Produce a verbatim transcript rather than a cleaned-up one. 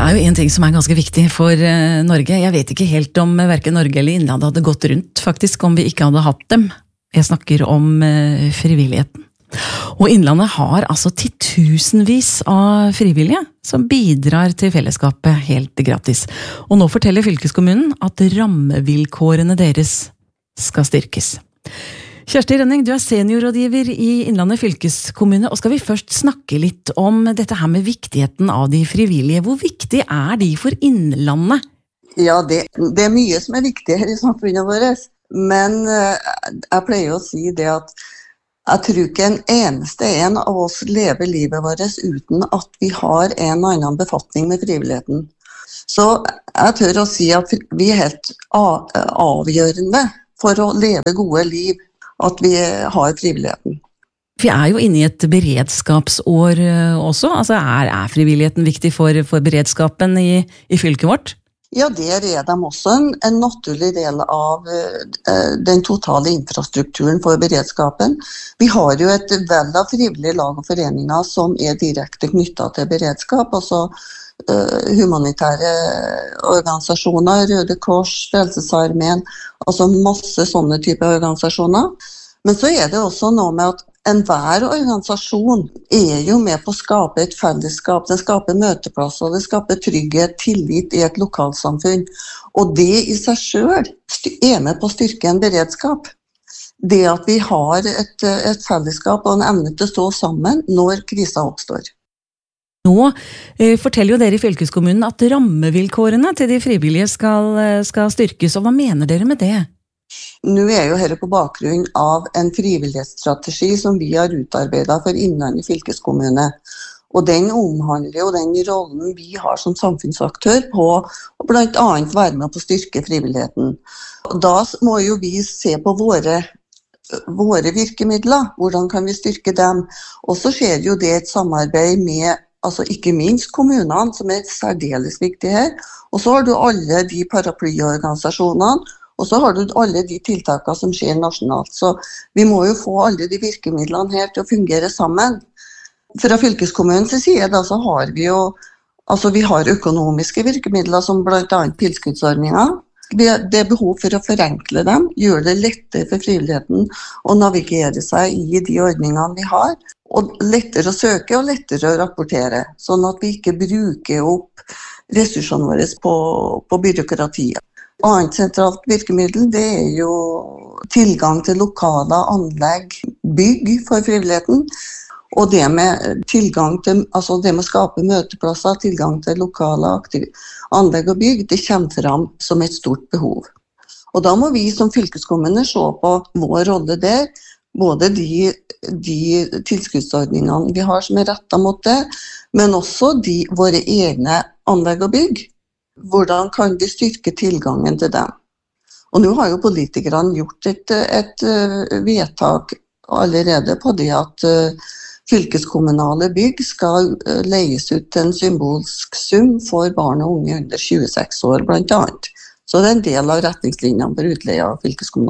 er jo en ting som er ganske viktig for uh, Norge. Jeg vet ikke helt om uh, hverken Norge eller Innlandet hadde gått rundt, faktisk, om vi ikke hadde hatt dem. Jeg snakker om uh, frivilligheten. Og Innlandet har altså titusenvis av frivillige som bidrar til fellesskapet helt gratis. Og nå forteller fylkeskommunen at rammevilkårene deres skal styrkes. Kjersti Rønning, du er seniorrådgiver i Innlandet fylkeskommune, og skal vi først snakke litt om dette her med viktigheten av de frivillige. Hvor viktig er de for Innlandet? Ja, det, det er mye som er viktig her i samfunnet vårt, men jeg pleier å si det at jeg tror ikke en eneste en av oss lever livet vårt uten at vi har en eller annen befatning med frivilligheten. Så jeg tør å si at vi er helt avgjørende for å leve gode liv, at vi har frivilligheten. Vi er jo inne i et beredskapsår også. Altså er, er frivilligheten viktig for, for beredskapen i, i fylket vårt? Ja, der er de også en, en naturlig del av uh, den totale infrastrukturen for beredskapen. Vi har jo et veld av frivillige lag og foreninger som er direkte knyttet til beredskap, altså uh, humanitære organisasjoner, Røde Kors, Frelsesarmeen, altså masse sånne typer organisasjoner. Men så er det også noe med at enhver organisasjon er jo med på å skape et fellesskap, det skaper møteplasser, det skaper trygghet, tillit i et lokalsamfunn. Og det i seg selv er med på å styrke en beredskap. Det at vi har et, et fellesskap og en evne til å stå sammen når kriser oppstår. Nå eh, forteller jo dere i fylkeskommunen at rammevilkårene til de frivillige skal, skal styrkes, og hva mener dere med det? Nå er jo dette på bakgrunn av en frivillighetsstrategi som vi har utarbeidet for Innlandet fylkeskommune. Og den omhandler jo den rollen vi har som samfunnsaktør på å blant annet være med på å styrke frivilligheten. Og da må jo vi se på våre, våre virkemidler, hvordan kan vi styrke dem. Og så skjer jo det et samarbeid med altså ikke minst kommunene, som er særdeles viktig her. Og så har du alle de paraplyorganisasjonene, og så har du alle de tiltakene som skjer nasjonalt. Så vi må jo få alle de virkemidlene her til å fungere sammen. Fra fylkeskommunens side da, så har vi jo altså vi har økonomiske virkemidler som blant annet tilskuddsordninger. Det er behov for å forenkle dem, gjøre det lettere for frivilligheten å navigere seg i de ordningene vi har, og lettere å søke og lettere å rapportere, sånn at vi ikke bruker opp ressursene våre på, på byråkratiet. Annet sentralt virkemiddel det er jo tilgang til lokale anlegg, bygg for frivilligheten, og det med tilgang til, altså det med å skape møteplasser, tilgang til lokale aktiv- anlegg og bygg, det kommer fram som et stort behov. Og da må vi som fylkeskommune se på vår rolle der, både de, de tilskuddsordningene vi har som er rettet mot det, men også de, våre egne anlegg og bygg. Hvordan kan vi styrke tilgangen til dem? Og nå har jo politikerne gjort et, et vedtak allerede på det at fylkeskommunale bygg skal leies ut til en symbolsk sum for barn og unge under tjueseks år blant annet. Så det er en del av retningslinjene for utleie av fylkeskommunale.